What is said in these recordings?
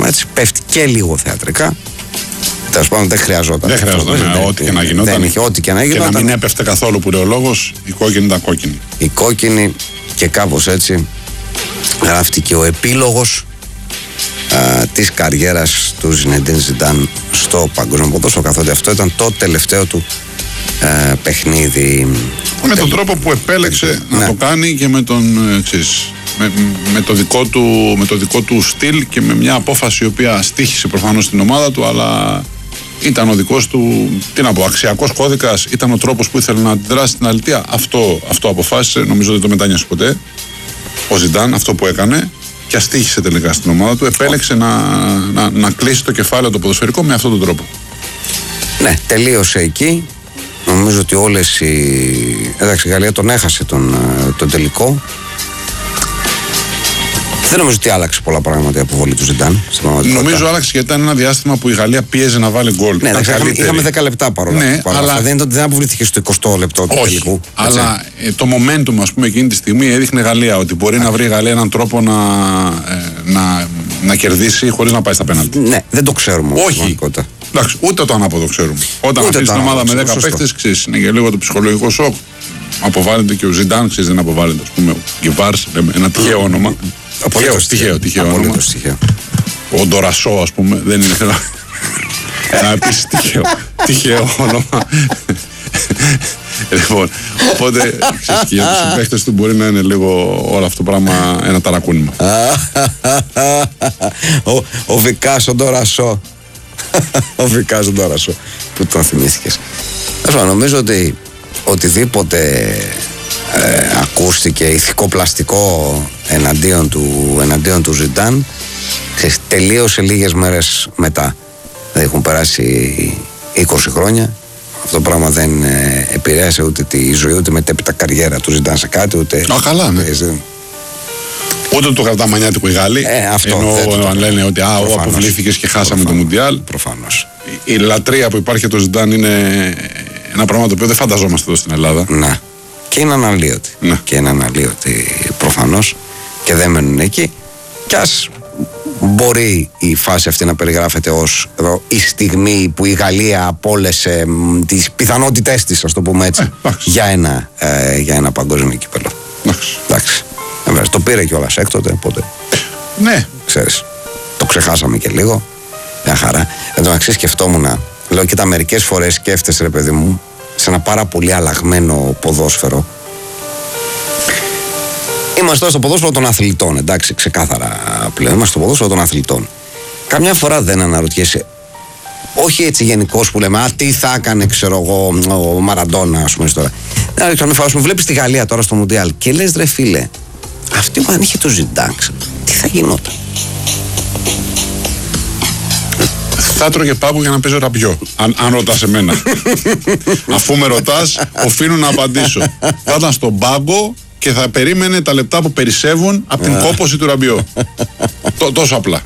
έτσι, πέφτει και λίγο θεατρικά. Τέλος πάντων δεν χρειαζόταν. Δεν χρειαζόταν, ό,τι και να γινόταν. Δεν είχε ό,τι και να γινόταν. Και να μην έπεφτε καθόλου που λέει ο λόγος, η κόκκινη ήταν κόκκινη. Η κόκκινη, και κάπως έτσι γράφτηκε ο επίλογος της καριέρας του Ζινεντίν Ζιντάν στο παγκόσμιο ποδόσφαιρο, καθότι αυτό ήταν το τελευταίο του παιχνίδι. Με τον τρόπο που επέλεξε να το κάνει και με τον με το δικό του στυλ και με μια απόφαση η οποία στοίχησε προφανώς στην ομάδα του, αλλά ήταν ο δικός του, τι να πω, αξιακός κώδικας, ήταν ο τρόπος που ήθελε να αντιδράσει στην αλήθεια. Αυτό αποφάσισε, νομίζω δεν το μετάνιωσε ποτέ ο Ζιντάν, αυτό που έκανε, και αστοίχησε τελικά στην ομάδα του. Επέλεξε να κλείσει το κεφάλαιο το ποδοσφαιρικό με αυτόν τον τρόπο. Ναι, τελείωσε εκεί. Νομίζω ότι όλες εντάξει, η Γαλλία τον έχασε τον τελικό. Δεν νομίζω ότι άλλαξε πολλά πράγματα η αποβολή του Ζιντάν. Νομίζω άλλαξε γιατί ήταν ένα διάστημα που η Γαλλία πίεζε να βάλει γκολ. Ναι, είχαμε 10 λεπτά παρόλα. Ναι, αλλά δεν αποβλήθηκε στο 20 λεπτό του τελικού. Αλλά το momentum, ας πούμε, εκείνη τη στιγμή έδειχνε η Γαλλία ότι μπορεί να βρει η Γαλλία έναν τρόπο να κερδίσει χωρίς να πάει στα πέναλτι. Ναι, δεν το ξέρουμε. Όχι. Εντάξει, ούτε το ανάποδο ξέρουμε. Όταν αφήνει την ομάδα με 10 παίκτες, ξέρεις, είναι και λίγο το ψυχολογικό σοκ. Αποβάλλεται και ο Ζιντάν, ξέρεις, δεν αποβάλλεται. Ας πούμε, ο Γκιβάρς, ένα τυχαίο όνομα. Τυχαίο όνομα. Ο Ντορασό, ας πούμε, δεν είναι ένα επίσης τυχαίο όνομα. Λοιπόν, οπότε και για τους συμπαίχτες του μπορεί να είναι λίγο όλο αυτό το πράγμα ένα ταρακούνημα. Ο Βικάσο Ντορασό. Ο Βικάσο Ντορασό. Πού τον θυμήθηκες? Νομίζω ότι οτιδήποτε ακούστηκε ηθικό πλαστικό εναντίον του Ζιντάν τελείωσε λίγες μέρες μετά. Δεν έχουν περάσει 20 χρόνια. Αυτό το πράγμα δεν επηρέασε ούτε τη ζωή, ούτε μετέπειτα καριέρα του Ζιντάν σε κάτι, ούτε. Καλά, ναι. Ούτε το κρατά μανιάτικο οι Γάλλοι. Ενώ αν λένε ότι αποβλήθηκες και χάσαμε το Μουντιάλ. Προφανώς. Η λατρεία που υπάρχει για το Ζιντάν είναι ένα πράγμα το οποίο δεν φανταζόμαστε εδώ στην Ελλάδα. Ναι. Και είναι αναλύωτη. Ναι. Και είναι αναλύωτη προφανώς. Και δεν μένουν εκεί. Κι ας μπορεί η φάση αυτή να περιγράφεται ως η στιγμή που η Γαλλία απόλυσε τις πιθανότητές της, ας το πούμε έτσι, για ένα παγκόσμιο κύπελλο. Εντάξει. Το πήρε κιόλας έκτοτε, οπότε. Ναι. Ξέρεις, το ξεχάσαμε και λίγο. Μια χαρά. Εν τω μεταξύ σκεφτόμουν, λέω, κοίτα, μερικές φορές σκέφτεσαι, ρε παιδί μου, σε ένα πάρα πολύ αλλαγμένο ποδόσφαιρο. Είμαστε στο ποδόσφαιρο των αθλητών, εντάξει, ξεκάθαρα πλέον. Είμαστε στο ποδόσφαιρο των αθλητών. Καμιά φορά δεν αναρωτιέσαι, όχι έτσι γενικώς που λέμε, τι θα έκανε, ξέρω εγώ, ο Μαραντόνα, ας πούμε τώρα. Καμιά φορά, βλέπεις τη Γαλλία τώρα στο Μουντιάλ και λες, ρε φίλε, αυτή που αν είχε το Ζιντάν, τι θα γινόταν? Θα έτρωγε πάγκο για να παίζω ραμπιό. Αν ρωτάς εμένα. Αφού με ρωτάς, οφείλω να απαντήσω. Θα ήταν στον πάγκο και θα περίμενε τα λεπτά που περισσεύουν από την κόπωση του ραμπιό. Τόσο απλά.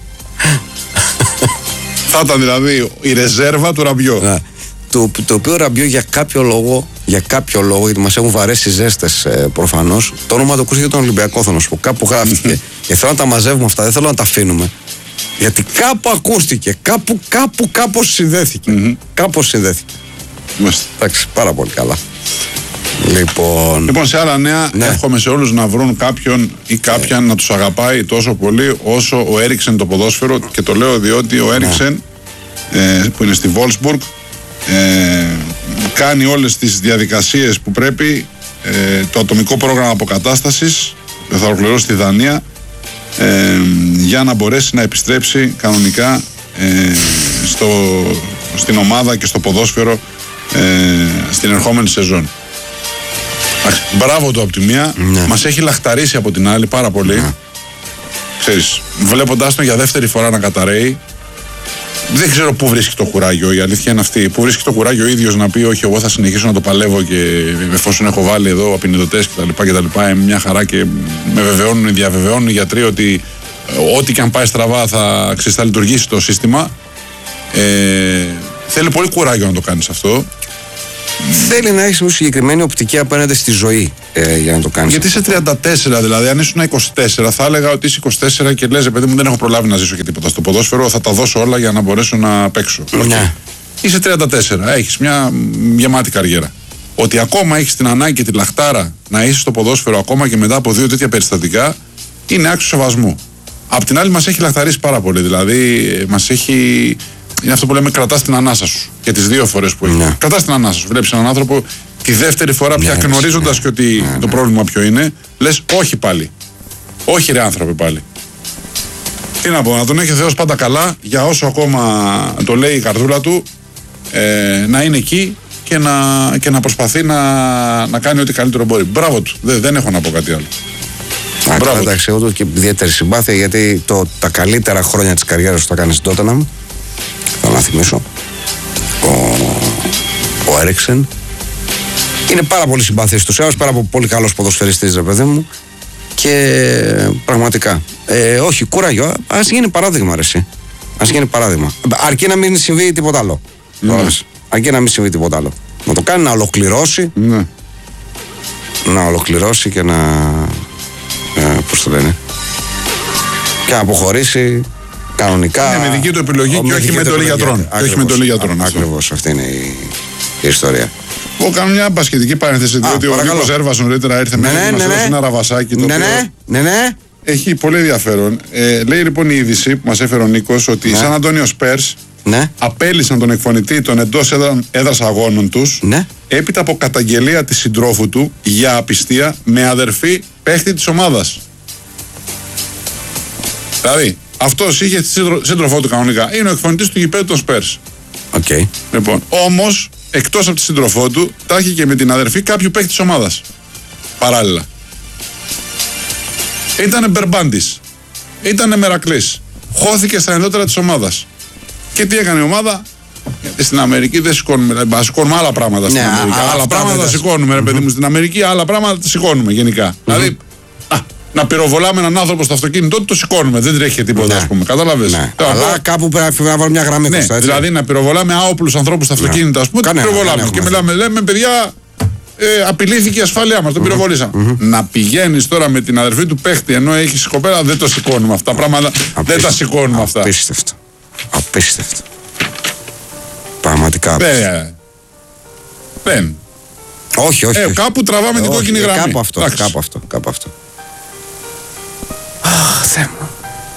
Θα ήταν δηλαδή η ρεζέρβα του ραμπιό. Το οποίο ραμπιό για κάποιο λόγο, γιατί μας έχουν βαρέσει ζέστες προφανώς, το όνομα το ακούσει για τον Ολυμπιακό, θα σου πω. Κάπου γράφτηκε. Και θέλω να τα μαζεύουμε αυτά, δεν θέλω να τα αφήνουμε. Γιατί κάπου ακούστηκε, κάπως συνδέθηκε. Κάπως συνδέθηκε. Εντάξει, πάρα πολύ καλά. Λοιπόν, σε άλλα νέα, εύχομαι σε όλους να βρουν κάποιον ή κάποια να τους αγαπάει τόσο πολύ όσο ο Έριξεν το ποδόσφαιρο. Και το λέω διότι ο Έριξεν, που είναι στη Wolfsburg, κάνει όλες τις διαδικασίες που πρέπει, το ατομικό πρόγραμμα αποκατάστασης θα ολοκληρώσει στη Δανία, για να μπορέσει να επιστρέψει κανονικά στην ομάδα και στο ποδόσφαιρο στην ερχόμενη σεζόν. Μπράβο του από τη μία, μας έχει λαχταρίσει από την άλλη πάρα πολύ. Ξέρεις, βλέποντάς τον για δεύτερη φορά να καταραίει, δεν ξέρω πού βρίσκει το κουράγιο, η αλήθεια είναι αυτή. Πού βρίσκει το κουράγιο ο ίδιος να πει, όχι, εγώ θα συνεχίσω να το παλεύω και εφόσον έχω βάλει εδώ απεινιδωτές κτλ. Μια χαρά, και με διαβεβαιώνουν οι γιατροί ότι ό,τι και αν πάει στραβά θα λειτουργήσει το σύστημα. Θέλει πολύ κουράγιο να το κάνεις αυτό. Θέλει να έχει μια συγκεκριμένη οπτική απέναντι στη ζωή για να το κάνει. Γιατί είσαι 34, δηλαδή, αν ήσουν 24, θα έλεγα ότι είσαι 24 και λες, παιδί μου, δεν έχω προλάβει να ζήσω και τίποτα στο ποδόσφαιρο, θα τα δώσω όλα για να μπορέσω να παίξω. Ναι. Είσαι 34, έχεις μια γεμάτη καριέρα. Ότι ακόμα έχεις την ανάγκη και τη λαχτάρα να είσαι στο ποδόσφαιρο ακόμα και μετά από 2 τέτοια περιστατικά, είναι άξιο σεβασμού. Απ' την άλλη, μας έχει λαχταρίσει πάρα πολύ. Δηλαδή, μας έχει. Είναι αυτό που λέμε, κρατάς την ανάσα σου. Και τις 2 φορές που έχει. Ναι. Κρατάς την ανάσα σου. Βλέπεις έναν άνθρωπο τη δεύτερη φορά πια γνωρίζοντας και ότι το πρόβλημα ποιο είναι, λες όχι πάλι. Όχι, ρε άνθρωπε, πάλι. Τι να πω, να τον έχει ο Θεός πάντα καλά, για όσο ακόμα το λέει η καρδούλα του, να είναι εκεί και να προσπαθεί να κάνει ό,τι καλύτερο μπορεί. Μπράβο του. Δεν έχω να πω κάτι άλλο. Εντάξει, εγώ και ιδιαίτερη συμπάθεια, γιατί τα καλύτερα χρόνια της καριέρας του τα κάνει στην Τότεναμ. Θέλω να θυμίσω. Ο Έριξεν. Είναι πάρα πολύ συμπάθεια στους Έως, πάρα πολύ καλός ποδοσφαιριστής, ρε παιδί μου. Και πραγματικά. Όχι, κουράγιο. Ας γίνει παράδειγμα, ρε εσύ. Ας γίνει παράδειγμα. Αρκεί να μην συμβεί τίποτα άλλο. Αρκεί να μην συμβεί τίποτα άλλο. Να το κάνει, να ολοκληρώσει. Ναι. Να ολοκληρώσει και να. Πώς το λένε. Και να αποχωρήσει κανονικά. Είναι με δική του επιλογή και όχι με εντολή γιατρών. Ακριβώς, αυτή είναι η ιστορία. Εγώ κάνω μια μπασκετική παρένθεση, διότι ο Νίκος Έρβας νωρίτερα ήρθε μέσα να μας δώσει ένα ραβασάκι. Ναι. Έχει πολύ ενδιαφέρον. Λέει λοιπόν η είδηση που μας έφερε ο Νίκος ότι οι Σαν Αντώνιο Σπέρς απέλυσαν τον εκφωνητή των εντός έδρας αγώνων τους έπειτα από καταγγελία της συντρόφου του για απιστία με αδερφή παίχτη της ομάδας. Δηλαδή, αυτός είχε τη σύντροφό του κανονικά. Είναι ο εκφωνητής του γηπέδου των Σπέρς. Okay. Λοιπόν, όμως, εκτός από τη σύντροφό του, τα είχε και με την αδερφή κάποιου παίχτη της ομάδας. Παράλληλα. Ήτανε Μπερμπάντης. Ήτανε Μερακλής. Χώθηκε στα ενδότερα της ομάδας. Και τι έκανε η ομάδα? Γιατί στην Αμερική δεν σηκώνουμε. Σηκώνουμε άλλα πράγματα στην Αμερική. Άλλα πράγματα τα σηκώνουμε, ρε παιδί μου. Στην Αμερική άλλα πράγματα τα σηκώνουμε γενικά. Δηλαδή, να πυροβολάμε έναν άνθρωπο στο αυτοκίνητό του, το σηκώνουμε. Δεν τρέχει τίποτα, ας πούμε. Κατάλαβες. Αλλά κάπου πρέπει να βάλουμε μια γραμμή μπροστά. Δηλαδή, να πυροβολάμε άοπλους ανθρώπους στο αυτοκίνητο, ας πούμε, το πυροβολάμε. Και λέμε, παιδιά, απειλήθηκε η ασφάλειά μας, τον πυροβολήσαμε. Να πηγαίνεις τώρα με την αδερφή του παίχτη ενώ έχεις κοπέλα, δεν το σηκώνουμε αυτά τα πράγματα. Δεν τα σηκώνουμε αυτά. Απίστευτο. Πραγματικά απίστευτο. Δεν. Όχι. Κάπου τραβάμε την κόκκινη γραμμή. Κάπου αυτό. Θεέ μου.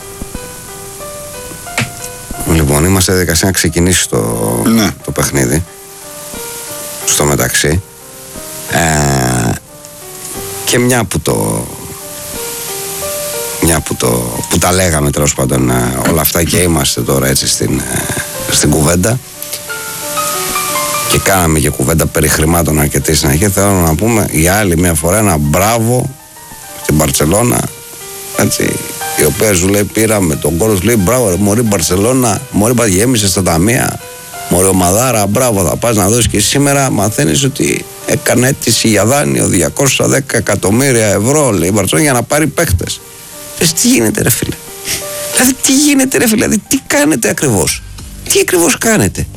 Λοιπόν, είμαστε διαδικασία να ξεκινήσει το παιχνίδι. Στο μεταξύ. Και μια που τα λέγαμε τέλος πάντων όλα αυτά και είμαστε τώρα έτσι στην κουβέντα και κάναμε και κουβέντα περί χρημάτων αρκετή συνέχεια, θέλω να πούμε για άλλη μια φορά ένα μπράβο στην Μπαρτσελώνα, έτσι, η οποία σου λέει πήραμε τον κόλλο, λέει μπράβο ρε μωρή Μπαρτσελώνα, μωρή γέμισε στα ταμεία, μωρή ομαδάρα, μπράβο, θα πας να δώσεις. Και σήμερα μαθαίνεις ότι έκανε αίτηση για δάνειο 210 εκατομμύρια ευρώ, λέει η Μπαρτσελώνα, για να πάρει παίχτες. Τι γίνεται ρε φίλε? Δηλαδή τι κάνετε ακριβώς? Τι ακριβώς κάνετε?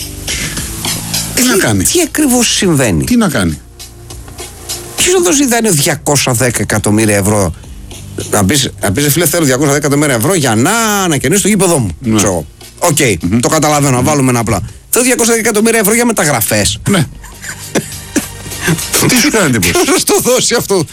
Τι ακριβώς συμβαίνει? Τι να κάνει? Ποιος θα δώσει δάνειο 210 εκατομμύρια ευρώ? Να πεις φίλε, θέλω 210 εκατομμύρια ευρώ για να ανακαινήσω το γήπεδο μου. Οκ, το καταλαβαίνω, να βάλουμε ένα απλά. Θέλω 210 εκατομμύρια ευρώ για μεταγραφές. Ναι. Τι σου κάνει εντύπωση? Ποιος θα το δώσει αυτό?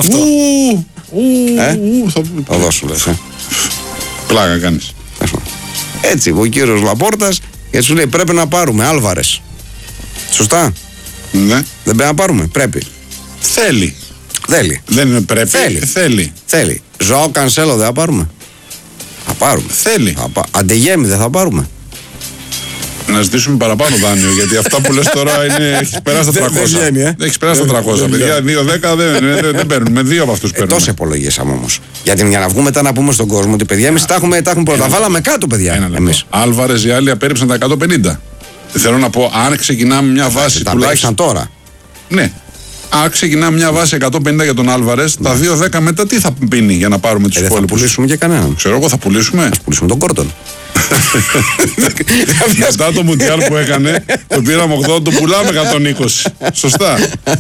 Θα δώσω λες. Πλάκα κάνεις. Έτσι, ο κύριος Λαπόρτας και σου λέει πρέπει να πάρουμε Άλβαρες. Σωστά? Ναι. Δεν πρέπει να πάρουμε, πρέπει. Θέλει. Δεν είναι πρέπει. Θέλει. Ζωάο Κανσέλο δεν θα πάρουμε? Θα πάρουμε. Θέλει. Αντεγέμι δεν θα πάρουμε? Να ζητήσουμε παραπάνω δάνειο, γιατί αυτά που λες τώρα είναι. Έχεις περάσει τα 300. Έχεις περάσει τα 300. Παιδιά, 2-10 δεν παίρνουν. Με 2 από αυτούς παίρνουν. Τόσο υπολογίσαμε όμως. Γιατί για να βγούμε μετά να πούμε στον κόσμο ότι παιδιά, εμείς τα έχουμε πρώτα. Βάλαμε κάτω, παιδιά. Άλβαρες οι άλλοι απέρριψαν τα 150. Θέλω να πω, αν ξεκινάμε μια βάση τουλάχιστον. Τώρα. Ναι. Αν ξεκινάμε μια βάση 150 για τον Άλβαρες, τα 2-10 μετά τι θα πίνει για να πάρουμε τους υπόλοιπους? Θα πουλήσουμε και κανέναν. Ξέρω εγώ, θα πουλήσουμε. Θα πουλήσουμε τον Κόρτον. Μετά το Μουντιάλ που έκανε, το πήραμε 80, το πουλάμε 120. Σωστά.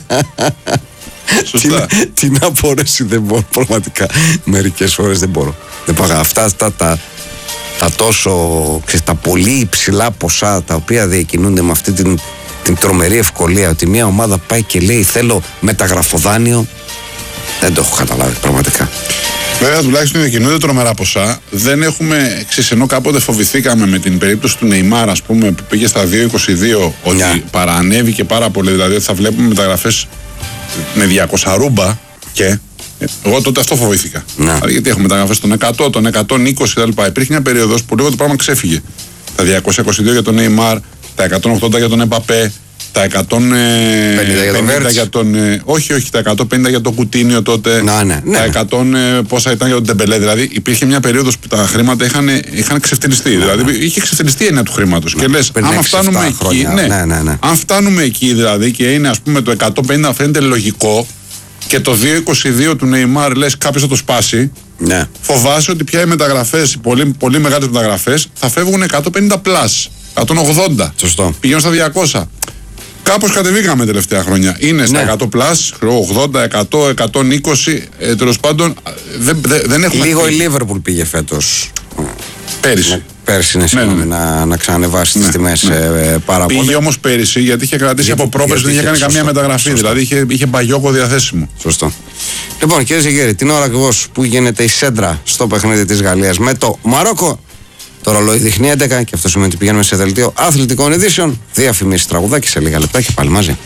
Σωστά. Τι να πω, δεν μπορώ πραγματικά. Μερικές φορές δεν μπορώ. Δεν πάω. Αυτά τα τόσο, τα πολύ υψηλά ποσά τα οποία διακινούνται με αυτή την τρομερή ευκολία, ότι μια ομάδα πάει και λέει θέλω μεταγραφοδάνειο, δεν το έχω καταλάβει πραγματικά. Βέβαια, τουλάχιστον διακινούνται τρομερά ποσά. Δεν έχουμε, ενώ κάποτε φοβηθήκαμε με την περίπτωση του Νεϊμάρ, ας πούμε, που πήγε στα 2,22, ότι παρανέβηκε πάρα πολύ. Δηλαδή, ότι θα βλέπουμε μεταγραφές με 200 ρούμπα και. Εγώ τότε αυτό φοβήθηκα. Δηλαδή, γιατί έχουμε μεταγραφές των 100, των 120 κτλ. Υπήρχε μια περίοδος που λίγο το πράγμα ξέφυγε. Τα 222 για τον Νεϊμάρ, τα 180 για τον Εμπαπέ, τα 150 για τον. Όχι, τα 150 για τον Κουτίνιο τότε. Τα 100 πόσα ήταν για τον Ντεμπελέ. Δηλαδή υπήρχε μια περίοδος που τα χρήματα είχαν ξεφτυλιστεί. Δηλαδή είχε ξεφτυλιστεί η έννοια του χρήματος. Και λες, άμα φτάνουμε εκεί. Αν φτάνουμε εκεί δηλαδή και είναι, ας πούμε, το 150 φαίνεται λογικό και το 2,22 του Νεϊμάρ λες κάποιος θα το σπάσει. Ναι. Φοβάσαι ότι πια οι μεταγραφές, οι πολύ μεγάλες μεταγραφές θα φεύγουν 150 πλάς, 180. Σωστό. Πηγαίνουν στα 200. Κάπως κατεβήκαμε τελευταία χρόνια. Είναι στα 100 πλάς, 80, 100, 120. Τέλος πάντων δεν έχουμε. Λίγο η Λίβερπουλ πήγε φέτος. Πέρυσι. Πέρυσι είναι συγγνώμη να ξανανεβάσει τις τιμές πάρα πολύ. Πήγε όμως πέρυσι γιατί είχε κρατήσει από πρόπερση, δεν είχε κάνει καμία μεταγραφή. Δηλαδή είχε μπαγιόκο διαθέσιμο. Σωστό. Λοιπόν, κύριε Ζεγέρη, την ώρα ακριβώς που γίνεται η σέντρα στο παιχνίδι της Γαλλίας με το Μαρόκο, το ρολόι δείχνει 11 και αυτό σημαίνει ότι πηγαίνουμε σε δελτίο αθλητικών ειδήσεων. Διαφημίσεις, τραγουδάκι σε λίγα λεπτά και πάλι μαζί.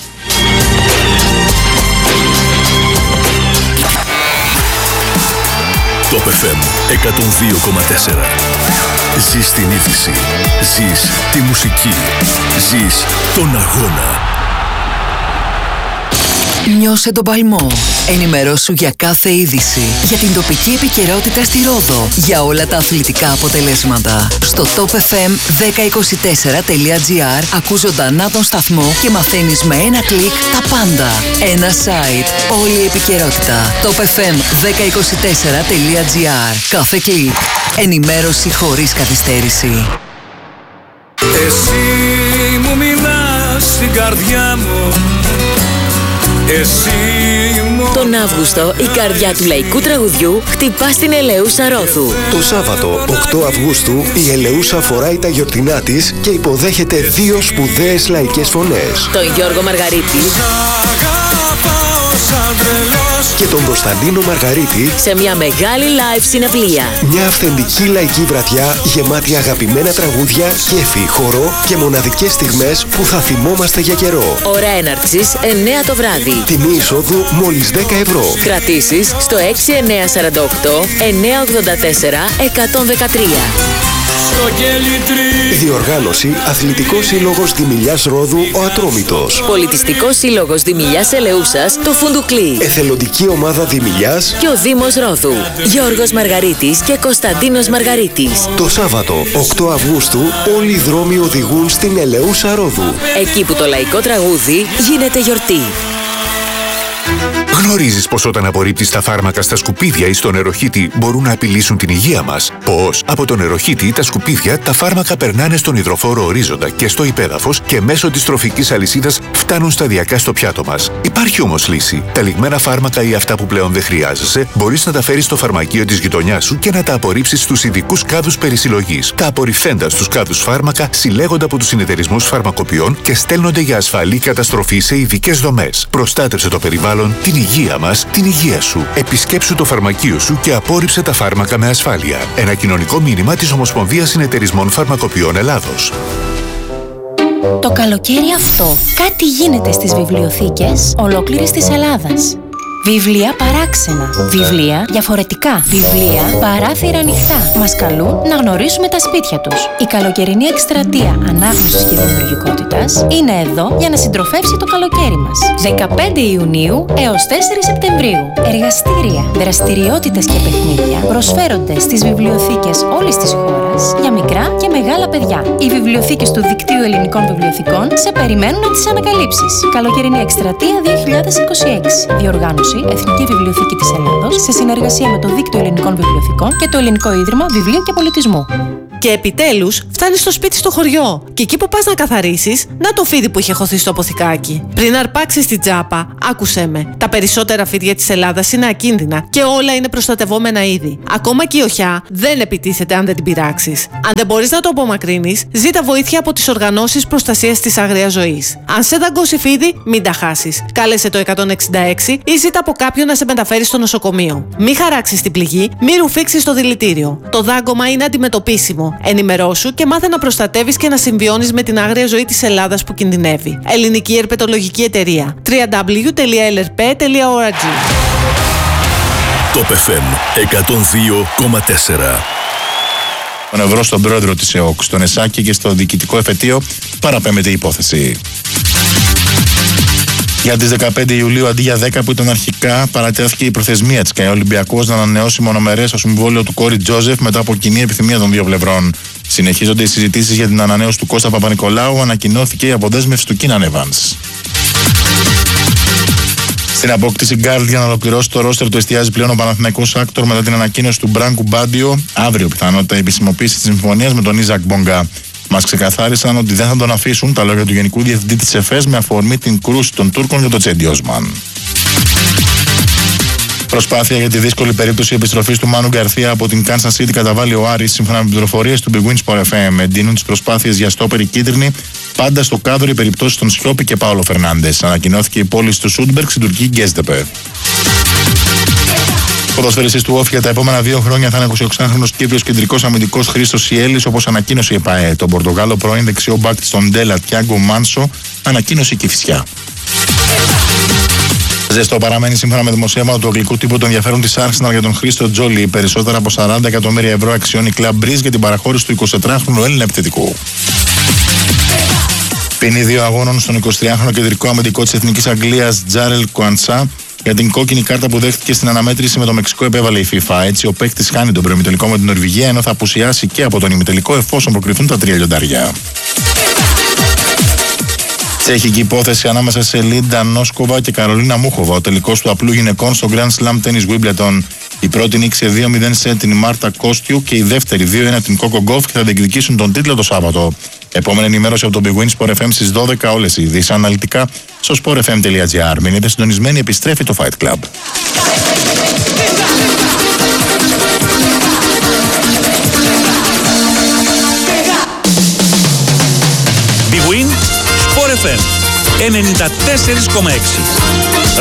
Top FM 102,4. Ζεις την είδηση. Ζεις τη μουσική. Ζεις τον αγώνα. Νιώσε τον παλμό. Ενημερώσου για κάθε είδηση. Για την τοπική επικαιρότητα στη Ρόδο. Για όλα τα αθλητικά αποτελέσματα. Στο topfm1024.gr ακούς ζωντανά τον σταθμό και μαθαίνεις με ένα κλικ τα πάντα. Ένα site. Όλη η επικαιρότητα. topfm1024.gr. Κάθε κλικ. Ενημέρωση χωρίς καθυστέρηση. Εσύ μου μιλάς στην καρδιά μου. Τον Αύγουστο η καρδιά του λαϊκού τραγουδιού χτυπά στην Ελεούσα Ρόδου. Το Σάββατο 8 Αυγούστου η Ελεούσα φοράει τα γιορτινά της και υποδέχεται 2 σπουδαίες λαϊκές φωνές. Τον Γιώργο Μαργαρίτη και τον Κωνσταντίνο Μαργαρίτη σε μια μεγάλη live συναυλία. Μια αυθεντική λαϊκή βραδιά γεμάτη αγαπημένα τραγούδια, κέφι, χορό και μοναδικές στιγμές που θα θυμόμαστε για καιρό. Ώρα έναρξης 9 το βράδυ. Τιμή εισόδου μόλις 10 ευρώ. Κρατήσεις στο 6948 984 113. Διοργάνωση Αθλητικός Σύλλογος Δημηλιάς Ρόδου ο Ατρόμητος. Πολιτιστικός Σύλλογος Δημηλιάς Ελεούσας το Φουντουκλή. Εθελοντική Ομάδα Δημηλιάς και ο Δήμος Ρόδου. Γιώργος Μαργαρίτης και Κωνσταντίνος Μαργαρίτης. Το Σάββατο 8 Αυγούστου όλοι οι δρόμοι οδηγούν στην Ελεούσα Ρόδου. Εκεί που το λαϊκό τραγούδι γίνεται γιορτή. Γνωρίζεις πως όταν απορρίπτεις τα φάρμακα στα σκουπίδια ή στο νεροχύτη μπορούν να απειλήσουν την υγεία μας? Πώς? Από το νεροχύτη ή τα σκουπίδια τα φάρμακα περνάνε στον υδροφόρο ορίζοντα και στο υπέδαφος και μέσω της τροφικής αλυσίδας φτάνουν σταδιακά στο πιάτο μας. Υπάρχει όμως λύση. Τα λιγμένα φάρμακα ή αυτά που πλέον δεν χρειάζεσαι μπορείς να τα φέρεις στο φαρμακείο της γειτονιάς σου και να τα απορρίψεις στους ειδικούς κάδους περισυλλογής. Τα απορριφθέντα στους κάδους φάρμακα συλλέγονται από τους συνεταιρισμούς φαρμακοποιών και στέλνονται για ασφαλή καταστροφή σε ειδικές δομές. Προστάτευσε το περιβάλλον, την υγεία μας, την υγεία σου. Επισκέψου το φαρμακείο σου και απόρριψε τα φάρμακα με ασφάλεια. Ένα κοινωνικό μήνυμα της Ομοσπονδίας Συνεταιρισμών Φαρμακοποιών Ελλάδος. Το καλοκαίρι αυτό κάτι γίνεται στις βιβλιοθήκες ολόκληρης της Ελλάδας. Βιβλία παράξενα. Βιβλία διαφορετικά. Βιβλία παράθυρα ανοιχτά. Μας καλούν να γνωρίσουμε τα σπίτια τους. Η καλοκαιρινή εκστρατεία ανάγνωσης και δημιουργικότητας είναι εδώ για να συντροφεύσει το καλοκαίρι μας. 15 Ιουνίου έως 4 Σεπτεμβρίου. Εργαστήρια, δραστηριότητες και παιχνίδια προσφέρονται στις βιβλιοθήκες όλης της χώρας για μικρά και μεγάλα παιδιά. Οι βιβλιοθήκες του Δικτύου Ελληνικών Βιβλιοθηκών σε περιμένουν να τις ανακαλύψεις. Καλοκαιρινή εκστρατεία 2026. Διοργάνωση Εθνική Βιβλιοθήκη της Ελλάδος σε συνεργασία με το Δίκτυο Ελληνικών Βιβλιοθηκών και το Ελληνικό Ίδρυμα Βιβλίου και Πολιτισμού. Και επιτέλους φτάνεις στο σπίτι στο χωριό. Και εκεί που πας να καθαρίσεις, να το φίδι που είχε χωθεί στο αποθηκάκι. Πριν αρπάξεις την τσάπα, άκουσέ με. Τα περισσότερα φίδια της Ελλάδας είναι ακίνδυνα και όλα είναι προστατευόμενα είδη. Ακόμα και η οχιά δεν επιτίθεται αν δεν την πειράξεις. Αν δεν μπορείς να το απομακρύνεις, ζήτα βοήθεια από τις οργανώσεις προστασίας της άγριας ζωής. Αν σε δαγκώσει φίδι, μην τα χάσεις. Κάλεσε το 166 ή ζήτα από κάποιον να σε μεταφέρει στο νοσοκομείο. Μην χαράξεις την πληγή, μην ρουφήξεις το δηλητήριο. Το δάγκωμα είναι αντιμετωπίσιμο. Ενημερώσου και μάθε να προστατεύεις και να συμβιώνεις με την άγρια ζωή της Ελλάδας που κινδυνεύει. Ελληνική Ερπετολογική Εταιρεία. www.lrp.org. Top FM 102,4. Τον ευρώ στον πρόεδρο της ΕΟΚ, στον Εσάκη και στο διοικητικό εφετείο παραπέμπεται η υπόθεση. Για τις 15 Ιουλίου αντί για 10 που ήταν αρχικά, παρατέθηκε η προθεσμία της ΚΑΕ Ολυμπιακός να ανανεώσει μονομερές το συμβόλαιο του Κόρι Τζόζεφ μετά από κοινή επιθυμία των δύο πλευρών. Συνεχίζονται οι συζητήσεις για την ανανέωση του Κώστα Παπα-Νικολάου, ανακοινώθηκε η αποδέσμευση του Κίναν Εβάνς. Στην απόκτηση Guardian να ολοκληρώσει το ρόστερ του εστιάζει πλέον ο Παναθηναϊκός Άκτορ μετά την ανακοίνωση του Μπράνκου Μπάντιο. Αύριο πιθανότητα η επισημοποίηση της συμφωνίας με τον Ιζακ Μπονγκά. Μας ξεκαθάρισαν ότι δεν θα τον αφήσουν, τα λόγια του Γενικού Διευθυντή της ΕΦΕΣ, με αφορμή την κρούση των Τούρκων για το Τσέντι Όσμαν. Προσπάθεια για τη δύσκολη περίπτωση επιστροφής του Μάνου Γκαρθία από την Kansas City καταβάλει ο Άρης. Σύμφωνα με πληροφορίες του Big Win Sport FM, εντείνουν τις προσπάθειες για στόπερ οι κίτρινοι, πάντα στο κάδρο οι περιπτώσεις των Σιώπη και Πάολο Φερνάντες. Ανακοινώθηκε η πώληση του Σούντμπεργκ στην τουρκική Γκέζτεπε. Ποδοσφαιριστής του Όφη για τα επόμενα 2 χρόνια θα είναι 26χρονος Κύπριος κεντρικός αμυντικός Χρήστος Σιέλης, όπως ανακοίνωσε η ΕΠΑΕ. Τον Πορτογάλο πρώην δεξιό μπακ στον Ντέλα Τιάγκο Μάνσο ανακοίνωσε η Κηφισιά. Ζεστό παραμένει σύμφωνα με δημοσίευμα του αγγλικού τύπου το ενδιαφέρον της Arsenal για τον Χρήστο Τζόλι. Περισσότερα από 40 εκατομμύρια ευρώ αξιώνει η Club Breeze για την παραχώρηση του 24χρονου Έλληνα επιθετικού. Ποινή 2 αγώνων στον 23χρονο κεντρικό αμυντικό της Εθνικής Αγγλίας Τζάρελ Κουαντσά για την κόκκινη κάρτα που δέχτηκε στην αναμέτρηση με το Μεξικό, επέβαλε η FIFA. Έτσι, ο παίκτης χάνει τον προημιτελικό με την Νορβηγία, ενώ θα απουσιάσει και από τον ημιτελικό εφόσον προκριθούν τα 3 λιοντάρια. Τσέχικη υπόθεση ανάμεσα σε Λίντα Νόσκοβα και Καρολίνα Μούχοβα. Ο τελικός του απλού γυναικών στο Grand Slam Tennis Wimbledon. Η πρώτη νίκησε 2-0 σε την Μάρτα Κόστιου και η δεύτερη 2-1 την Κόκο Γκόφ και θα διεκδικήσουν τον τίτλο το Σάββατο. Επόμενη ενημέρωση από το Big Win Sport FM στις 12, όλες οι ειδήσεις αναλυτικά στο sportfm.gr. Μείνετε συντονισμένοι, επιστρέφει το Fight Club. Big Win Sport FM 94,6.